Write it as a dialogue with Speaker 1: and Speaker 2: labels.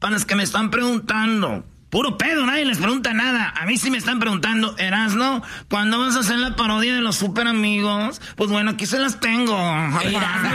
Speaker 1: Para los que me están preguntando, puro pedo, nadie les pregunta nada. A mí sí me están preguntando, Erasno, ¿cuándo vas a hacer la parodia de los super amigos? Pues bueno, aquí se las tengo.
Speaker 2: Erasno,